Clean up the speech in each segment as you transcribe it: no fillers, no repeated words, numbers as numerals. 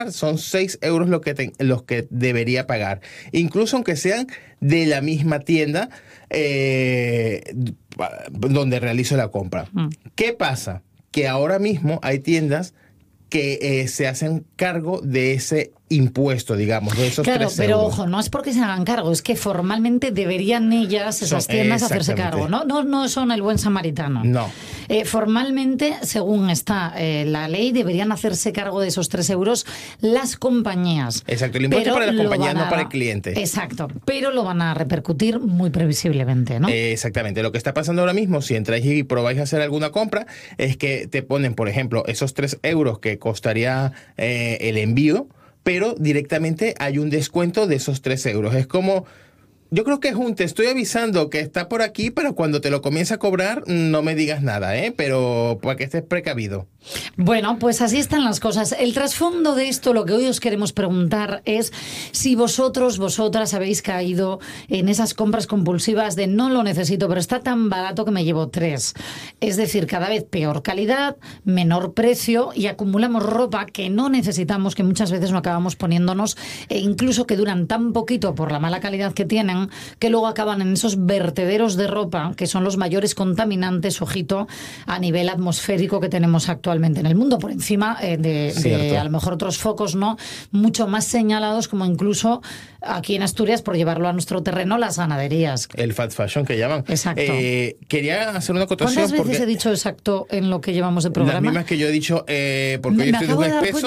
son 6 euros los que debería pagar, incluso aunque sean de la misma tienda donde realizo la compra. ¿Qué pasa? Que ahora mismo hay tiendas que se hacen cargo de ese impuesto, digamos, de esos 3 euros. Pero ojo, no es porque se hagan cargo, es que formalmente deberían ellas, esas tiendas, hacerse cargo. No son el buen samaritano. No. Formalmente, según está la ley, deberían hacerse cargo de esos 3 euros las compañías. Exacto, el impuesto para las compañías, no para el cliente. Exacto, pero lo van a repercutir muy previsiblemente, ¿no? Exactamente. Lo que está pasando ahora mismo, si entráis y probáis a hacer alguna compra, es que te ponen, por ejemplo, esos 3 euros que costaría el envío, pero directamente hay un descuento de esos 3 euros. Es como, yo creo que es te estoy avisando que está por aquí, pero cuando te lo comience a cobrar, no me digas nada, pero para que estés precavido. Bueno, pues así están las cosas. El trasfondo de esto, lo que hoy os queremos preguntar es si vosotras habéis caído en esas compras compulsivas de no lo necesito, pero está tan barato que me llevo 3. Es decir, cada vez peor calidad, menor precio y acumulamos ropa que no necesitamos, que muchas veces no acabamos poniéndonos e incluso que duran tan poquito por la mala calidad que tienen, que luego acaban en esos vertederos de ropa que son los mayores contaminantes, ojito, a nivel atmosférico que tenemos actualmente en el mundo, por encima de a lo mejor otros focos, ¿no? Mucho más señalados, como incluso aquí en Asturias, por llevarlo a nuestro terreno, las ganaderías. El fast fashion que llaman. Exacto. Quería hacer una acotación. ¿Cuántas veces he dicho exacto en lo que llevamos de programa? Las mismas que yo he dicho, porque yo estoy de un espeso.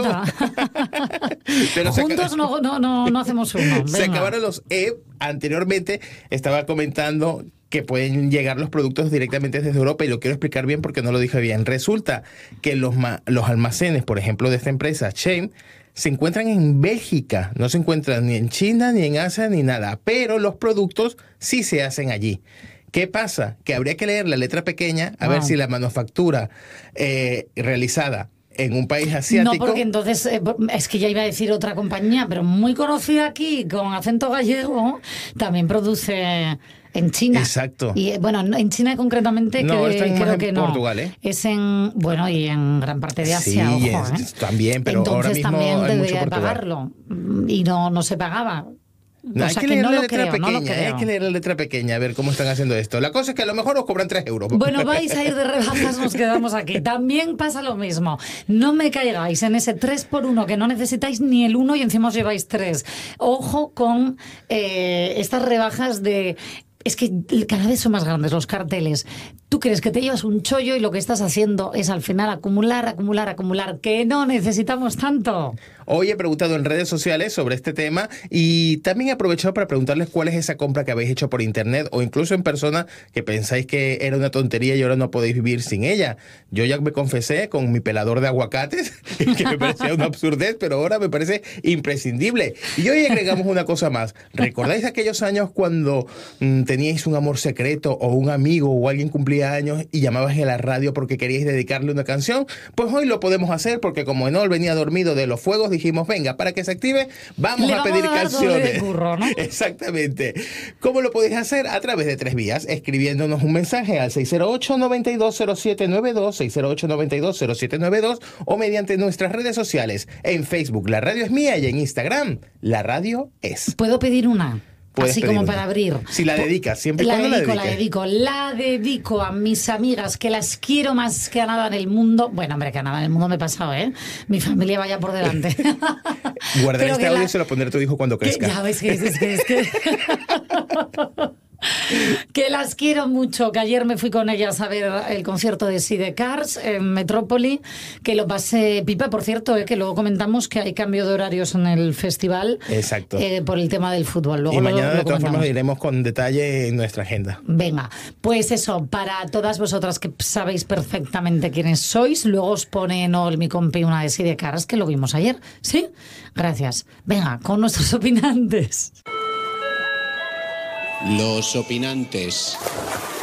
Pero juntos no hacemos uno. Venga. Se acabaron los anteriormente estaba comentando que pueden llegar los productos directamente desde Europa, y lo quiero explicar bien porque no lo dije bien. Resulta que los almacenes, por ejemplo, de esta empresa, Shein, se encuentran en Bélgica, no se encuentran ni en China, ni en Asia, ni nada, pero los productos sí se hacen allí. ¿Qué pasa? Que habría que leer la letra pequeña a ver si la manufactura realizada en un país asiático... No, porque entonces, es que ya iba a decir otra compañía, pero muy conocida aquí, con acento gallego, también produce... En China. Exacto. Y bueno, en China concretamente creo que no. Portugal, es y en gran parte de Asia, sí, ojo, también, pero entonces, ahora mismo también hay debería mucho pagarlo. Y no se pagaba. No, hay que leer la letra pequeña, hay que leer la letra pequeña, a ver cómo están haciendo esto. La cosa es que a lo mejor os cobran 3 euros. Bueno, vais a ir de rebajas, nos quedamos aquí. También pasa lo mismo. No me caigáis en ese 3x1 que no necesitáis ni el 1 y encima os lleváis 3. Ojo con estas rebajas de... Es que cada vez son más grandes los carteles. Tú crees que te llevas un chollo y lo que estás haciendo es al final acumular, que no necesitamos tanto. Hoy he preguntado en redes sociales sobre este tema y también he aprovechado para preguntarles cuál es esa compra que habéis hecho por internet o incluso en persona que pensáis que era una tontería y ahora no podéis vivir sin ella. Yo ya me confesé con mi pelador de aguacates, que me parecía una absurdez, pero ahora me parece imprescindible. Y hoy agregamos una cosa más. ¿Recordáis aquellos años cuando teníais un amor secreto o un amigo o alguien cumplía años y llamabas a la radio porque queríais dedicarle una canción? Pues hoy lo podemos hacer porque como Enol venía dormido de los fuegos, dijimos, venga, para que se active, vamos a pedir canciones. Burro, ¿no? Exactamente. ¿Cómo lo podéis hacer? A través de 3 vías, escribiéndonos un mensaje al 608-920792, 608-920792 o mediante nuestras redes sociales. En Facebook, La Radio Es Mía, y en Instagram, La Radio Es. ¿Puedo pedir una? Así como una. para abrir. Si la dedicas, siempre y cuando la dediques. La dedico a mis amigas, que las quiero más que a nada en el mundo. Bueno, hombre, que a nada en el mundo me he pasado, ¿eh? Mi familia vaya por delante. Guardaré este audio y se lo pondré a tu hijo cuando crezca. Ya ves que es que... Que las quiero mucho, que ayer me fui con ellas a ver el concierto de Sidecars en Metrópoli, que lo pasé pipa, por cierto, que luego comentamos que hay cambio de horarios en el festival. Exacto. Por el tema del fútbol. Luego y mañana de todas formas lo iremos con detalle en nuestra agenda. Venga, pues eso, para todas vosotras que sabéis perfectamente quiénes sois, luego os pone mi compi una de Sidecars, que lo vimos ayer, ¿sí? Gracias. Venga, con nuestros opinantes. Los opinantes.